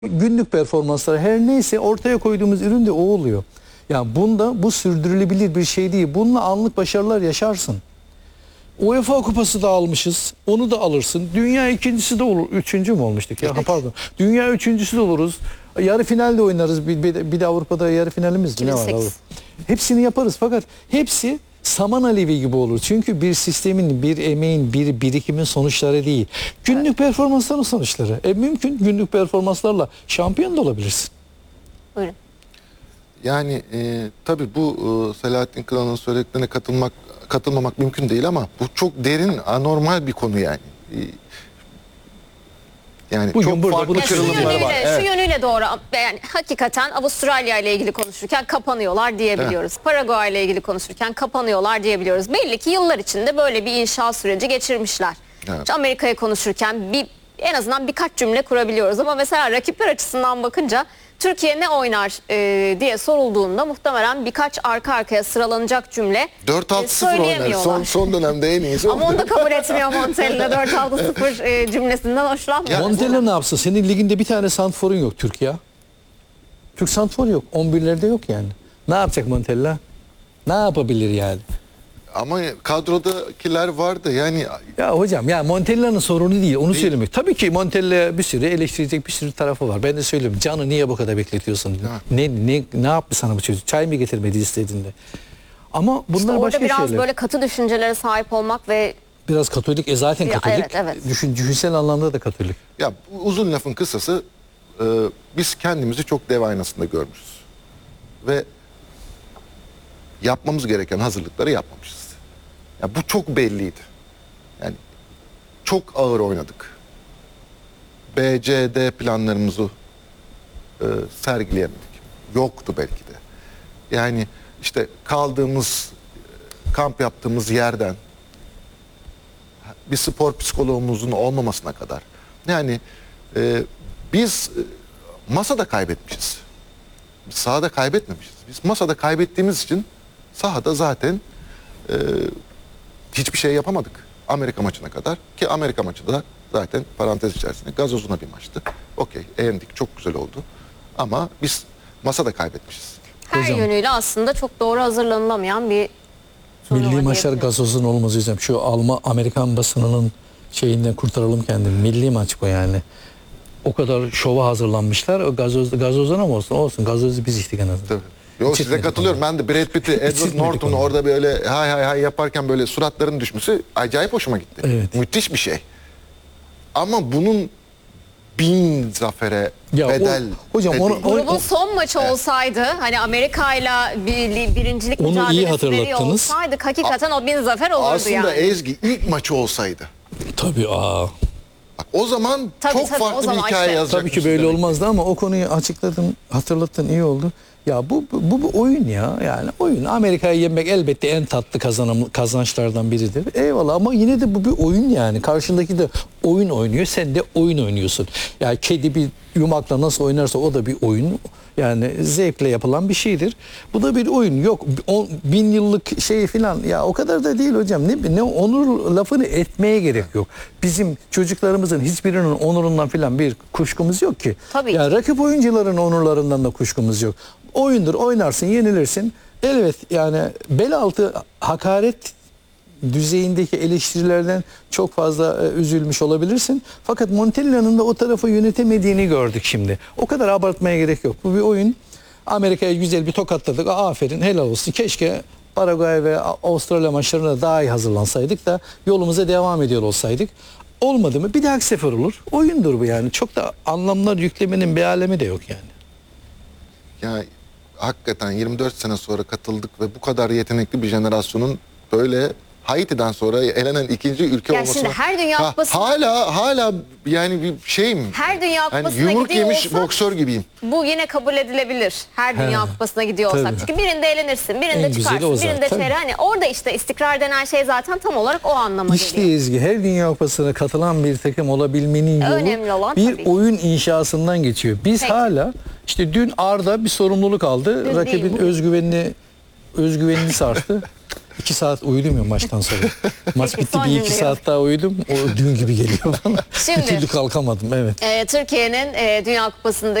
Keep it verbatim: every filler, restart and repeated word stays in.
Günlük performanslar her neyse ortaya koyduğumuz ürün de o oluyor. Yani bunda bu sürdürülebilir bir şey değil. Bununla anlık başarılar yaşarsın. UEFA kupası da almışız. Onu da alırsın. Dünya ikincisi de olur. Üçüncü mü olmuştuk ya? Evet. Pardon. Dünya üçüncüsü de oluruz. Yarı finalde oynarız. Bir, bir, bir de Avrupa'da yarı finalimiz mi? Ne var? iki bin sekiz. Avrupa? Hepsini yaparız fakat hepsi saman alevi gibi olur. Çünkü bir sistemin, bir emeğin, bir birikimin sonuçları değil. Günlük evet. performansların sonuçları. E mümkün günlük performanslarla şampiyon da olabilirsin. Buyurun. Yani e, tabii bu e, Selahattin Kınalı'nın söylediklerine katılmak katılmamak mümkün değil ama bu çok derin, anormal bir konu yani. E, yani Bugün çok burada farklı bunu Ya şu kırılımları yönüyle, var. şu Evet. yönüyle doğru. Yani hakikaten Avustralya ile ilgili konuşurken kapanıyorlar diyebiliyoruz. Evet. Paraguay ile ilgili konuşurken kapanıyorlar diyebiliyoruz. Belli ki yıllar içinde böyle bir inşa süreci geçirmişler. Evet. İşte Amerika'ya konuşurken bir en azından birkaç cümle kurabiliyoruz. Ama mesela rakipler açısından bakınca Türkiye ne oynar e, diye sorulduğunda muhtemelen birkaç arka arkaya sıralanacak cümle dört e, altı sıfır oynar. Son, son dönemde en iyisi. Ama onu da kabul etmiyor Montella. dört altı sıfır e, cümlesinden hoşlanmıyor. Montella ne yapsın? Senin liginde bir tane santforun yok Türkiye. Türk santfor yok. on birlerde yok yani. Ne yapacak Montella? Ne yapabilir yani? Ama kadrodakiler vardı yani. Ya hocam ya Montella'nın sorunu değil onu değil. Söylemek. Tabii ki Montella bir sürü eleştirecek bir sürü tarafı var. Ben de söylüyorum. Canı niye bu kadar bekletiyorsun? Ne ne ne yaptı sana bu çocuk? Çay mı getirmedi istediğinde? Ama bunlar İşte orada başka biraz şeyler. böyle katı düşüncelere sahip olmak ve Biraz Katolik. E zaten Ya, Katolik. evet, evet. Düşün, düşünsel anlamda da Katolik. Ya uzun lafın kısası e, biz kendimizi çok dev aynasında görmüşüz. Ve yapmamız gereken hazırlıkları yapmamışız. Ya bu çok belliydi. Yani çok ağır oynadık. B C D planlarımızı e, sergileyemedik. Yoktu belki de. Yani işte kaldığımız, kamp yaptığımız yerden bir spor psikoloğumuzun olmamasına kadar. Yani e, biz e, masada kaybetmişiz. Biz sahada kaybetmemişiz. Biz masada kaybettiğimiz için sahada zaten e, hiçbir şey yapamadık. Amerika maçına kadar ki Amerika maçı da zaten parantez içerisinde gazozuna bir maçtı. Okey, eğlendik, çok güzel oldu. Ama biz masada kaybetmişiz. her Hocam. yönüyle aslında çok doğru hazırlanılamayan bir turnuva Milli maçlar diyebilirim. gazozun olmaz hocam. Şu Alman Amerikan basınının şeyinden kurtaralım kendini. Milli maç bu yani. O kadar şova hazırlanmışlar. O gazoz gazozdan ama olsun olsun. Gazozu biz içtik en azından. Tabii. Yok size İçitmedik katılıyorum. onu. Ben de Brad Pitt'i, Edward İçitmedik Norton'u onu. orada böyle hay hay hay yaparken böyle suratların düşmesi acayip hoşuma gitti. Evet. Müthiş bir şey. Ama bunun bin zafere Ya o- bedel. hocam bedel- onu- o- Grubun son maçı olsaydı hani Amerika'yla bir, birincilik Onu iyi mücadelesi veriyor hatırlattınız. olsaydık hakikaten o bin zafer olurdu Aslında yani. Ezgi ilk maçı olsaydı. Tabii aa. Bak, o zaman Tabii, çok tabii, o farklı bir zaman hikaye işte. yazacakmışız. Tabii ki böyle demek. olmazdı ama o konuyu açıkladın, hatırlattın, iyi oldu. Ya bu bu, bu oyun ya. Yani oyun. Amerika'yı yenmek elbette en tatlı kazanım, kazançlardan biridir. Eyvallah ama yine de bu bir oyun yani. Karşındaki de oyun oynuyor. Sen de oyun oynuyorsun. Yani kedi bir yumakla nasıl oynarsa o da bir oyun. Yani zevkle yapılan bir şeydir. Bu da bir oyun. Yok on, bin yıllık şey filan. Ya o kadar da değil hocam. Ne, ne onur lafını etmeye gerek yok. Bizim çocuklarımızın hiçbirinin onurundan filan bir kuşkumuz yok ki. Tabii Ya ki. rakip oyuncuların onurlarından da kuşkumuz yok. Oyundur, oynarsın, yenilirsin. Evet yani bel altı hakaret düzeyindeki eleştirilerden çok fazla e, üzülmüş olabilirsin. Fakat Montella'nın da o tarafı yönetemediğini gördük şimdi. O kadar abartmaya gerek yok. Bu bir oyun. Amerika'ya güzel bir tokatladık. Aa, aferin, helal olsun. Keşke Paraguay ve Avustralya maçlarına daha iyi hazırlansaydık da yolumuza devam ediyor olsaydık. Olmadı mı? Bir dahaki sefer olur. Oyundur bu yani. Çok da anlamlar yüklemenin bir alemi de yok yani. Ya hakikaten yirmi dört sene sonra katıldık ve bu kadar yetenekli bir jenerasyonun böyle Haiti'den sonra elenen ikinci ülke Ya olması. şimdi her Dünya Ha, Kupası- hala hala yani bir şeyim. Her Dünya Yani Kupası'na yumruk gidiyor yemiş olsak boksör gibiyim. bu yine kabul edilebilir. Her Dünya He, Kupası'na gidiyor olsak. tabii. Çünkü birinde elenirsin, birinde En güzeli çıkarsın, o zaten, birinde tabii. çeyreğe. Hani orada işte istikrar denen şey zaten tam olarak o anlama İşte geliyor. Ezgi, her Dünya Kupası'na katılan bir takım olabilmenin yolu Önemli olan bir tabii ki. oyun inşasından geçiyor. Biz Peki. hala işte dün Arda bir sorumluluk aldı. Dün Rakibin değil, bugün. özgüvenini özgüvenini sarstı. iki saat uyudum ya maçtan sonra. Maç Peki, bitti, son bir iki cümleyi. saat daha uyudum. O dün gibi geliyor bana. Şimdi- Bir türlü kalkamadım, evet. Ee, Türkiye'nin e, Dünya Kupası'nda